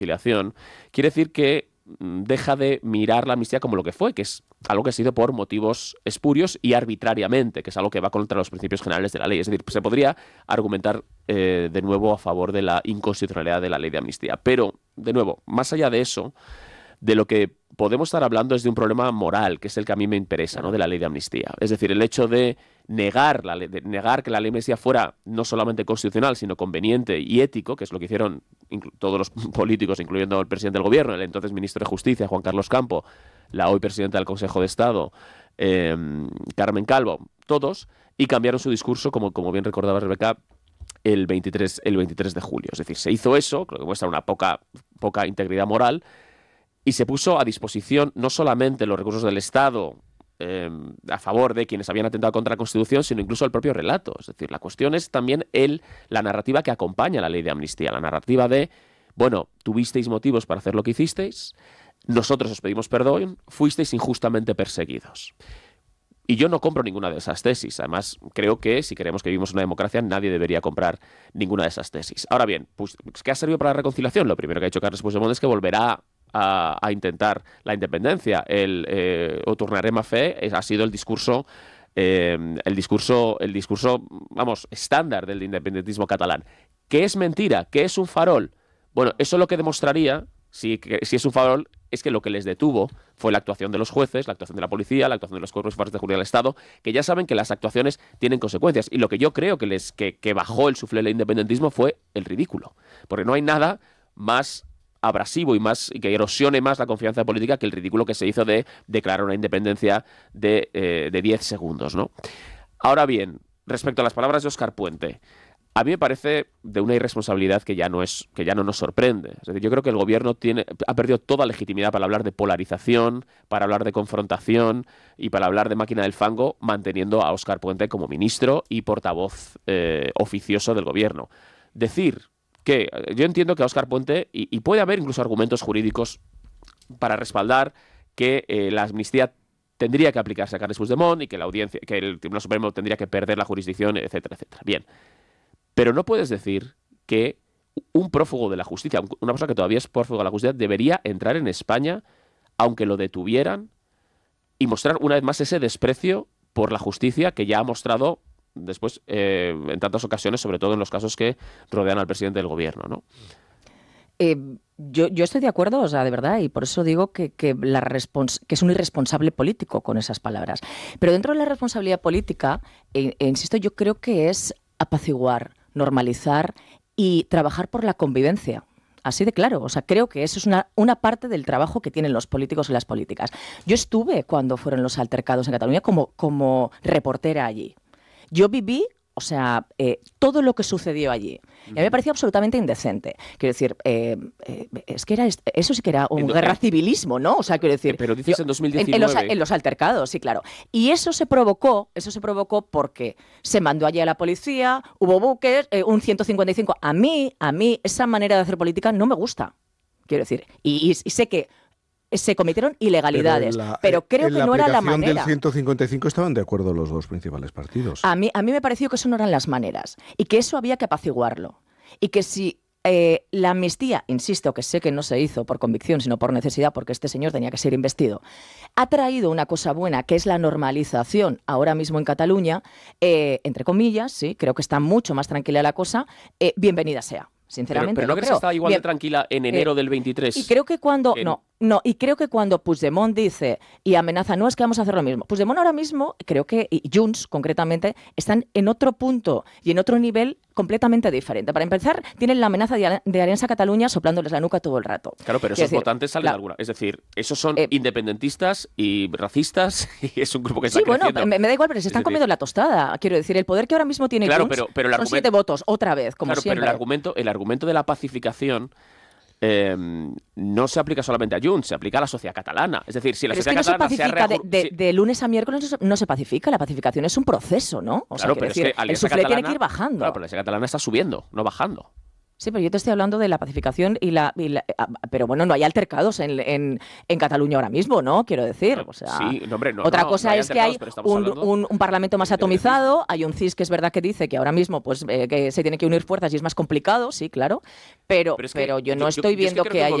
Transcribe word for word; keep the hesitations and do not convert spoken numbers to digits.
reconciliación, quiere decir que deja de mirar la amnistía como lo que fue, que es algo que ha sido por motivos espurios y arbitrariamente, que es algo que va contra los principios generales de la ley. Es decir, se podría argumentar eh, de nuevo a favor de la inconstitucionalidad de la ley de amnistía. Pero, de nuevo, más allá de eso, de lo que podemos estar hablando es de un problema moral, que es el que a mí me interesa, ¿no?, de la ley de amnistía. Es decir, el hecho de negar, la ley, de negar que la ley de amnistía fuera no solamente constitucional, sino conveniente y ético, que es lo que hicieron todos los políticos, incluyendo el presidente del gobierno, el entonces ministro de Justicia, Juan Carlos Campo, la hoy presidenta del Consejo de Estado, eh, Carmen Calvo, todos, y cambiaron su discurso, como, como bien recordaba Rebeca, el veintitrés, el veintitrés de julio. Es decir, se hizo eso, creo que muestra una poca, poca integridad moral, y se puso a disposición no solamente los recursos del Estado eh, a favor de quienes habían atentado contra la Constitución, sino incluso el propio relato. Es decir, la cuestión es también el, la narrativa que acompaña la ley de amnistía, la narrativa de, bueno, tuvisteis motivos para hacer lo que hicisteis, nosotros os pedimos perdón, fuisteis injustamente perseguidos. Y yo no compro ninguna de esas tesis. Además, creo que si queremos que vivimos una democracia, nadie debería comprar ninguna de esas tesis. Ahora bien, pues, ¿qué ha servido para la reconciliación? Lo primero que ha hecho Carles Puigdemont es que volverá A, a intentar la independencia. El eh, o tornarem a fer es, ha sido el discurso, eh, el discurso, el discurso, vamos, estándar del independentismo catalán. ¿Qué es mentira? ¿Qué es un farol? Bueno, eso lo que demostraría, si, que, si es un farol, es que lo que les detuvo fue la actuación de los jueces, la actuación de la policía, la actuación de los cuerpos y fuerzas de seguridad del Estado, que ya saben que las actuaciones tienen consecuencias. Y lo que yo creo que les que, que bajó el suflé del independentismo fue el ridículo. Porque no hay nada más abrasivo y más y que erosione más la confianza política que el ridículo que se hizo de declarar una independencia de, eh, de diez segundos, ¿no? Ahora bien, respecto a las palabras de Óscar Puente, a mí me parece de una irresponsabilidad que ya no es que ya no nos sorprende. Es decir, yo creo que el gobierno tiene, ha perdido toda legitimidad para hablar de polarización, para hablar de confrontación y para hablar de máquina del fango, manteniendo a Óscar Puente como ministro y portavoz eh, oficioso del gobierno. Decir que yo entiendo que a Óscar Puente, y, y puede haber incluso argumentos jurídicos para respaldar que eh, la amnistía tendría que aplicarse a Carles Puigdemont y que la audiencia, que el Tribunal Supremo tendría que perder la jurisdicción, etcétera, etcétera. Bien, pero no puedes decir que un prófugo de la justicia, una persona que todavía es prófugo de la justicia, debería entrar en España aunque lo detuvieran y mostrar una vez más ese desprecio por la justicia que ya ha mostrado después eh, en tantas ocasiones, sobre todo en los casos que rodean al presidente del gobierno, ¿no? Eh, yo, yo estoy de acuerdo, o sea, de verdad, y por eso digo que, que, la respons- que es un irresponsable político con esas palabras. Pero dentro de la responsabilidad política, eh, eh, insisto, yo creo que es apaciguar, normalizar y trabajar por la convivencia. Así de claro, o sea, creo que eso es una, una parte del trabajo que tienen los políticos y las políticas. Yo estuve cuando fueron los altercados en Cataluña como, como reportera allí. Yo viví, o sea, eh, todo lo que sucedió allí. Y a mí me pareció absolutamente indecente. Quiero decir, eh, eh, es que era eso sí que era un guerra civilismo, ¿no? O sea, quiero decir... Pero dices yo, en dos mil diecinueve. En, en, los, en los altercados, sí, claro. Y eso se provocó, eso se provocó porque se mandó allí a la policía, hubo buques, eh, un ciento cincuenta y cinco. A mí, a mí, esa manera de hacer política no me gusta. Quiero decir, y, y, y sé que se cometieron ilegalidades, pero, la, pero creo que no era la manera. En la aplicación del ciento cincuenta y cinco estaban de acuerdo los dos principales partidos. A mí, a mí me pareció que eso no eran las maneras y que eso había que apaciguarlo. Y que si eh, la amnistía, insisto, que sé que no se hizo por convicción, sino por necesidad, porque este señor tenía que ser investido, ha traído una cosa buena, que es la normalización ahora mismo en Cataluña, eh, entre comillas, sí, creo que está mucho más tranquila la cosa, eh, bienvenida sea. Sinceramente, pero, pero no crees que estaba igual Bien, de tranquila en enero eh, del veintitrés. Y creo que cuando en... no, no, y creo que cuando Puigdemont dice y amenaza, no es que vamos a hacer lo mismo. Puigdemont ahora mismo, creo que y Junts concretamente están en otro punto y en otro nivel completamente diferente. Para empezar, tienen la amenaza de, de Alianza Cataluña soplándoles la nuca todo el rato. Claro, pero esos decir, votantes salen la, de alguna. Es decir, esos son eh, independentistas y racistas y es un grupo que está sí, creciendo. bueno, me, me da igual, pero se están comiendo la tostada. Quiero decir, el poder que ahora mismo tiene claro, Junts pero, pero el son siete votos, otra vez, como claro, siempre. Pero el argumento, el argumento de la pacificación Eh, no se aplica solamente a Junts, se aplica a la sociedad catalana. Es decir, si la pero sociedad es que no catalana se pacifica se ha de, de, de lunes a miércoles, no se, no se pacifica. La pacificación es un proceso, ¿no? O claro, sea, pero decir, es que el suflé tiene que ir bajando. Claro, pero la sociedad catalana está subiendo, no bajando. Sí, pero yo te estoy hablando de la pacificación y la... Y la pero bueno, no hay altercados en, en, en Cataluña ahora mismo, ¿no? Quiero decir. O sea, sí, no, hombre, no, otra no, cosa no hay es que hay un, hablando... un, un parlamento más atomizado, hay un C I S que es verdad que dice que ahora mismo pues eh, que se tiene que unir fuerzas y es más complicado, sí, claro, pero, pero, es que pero yo no yo, estoy yo, viendo yo es que, que haya...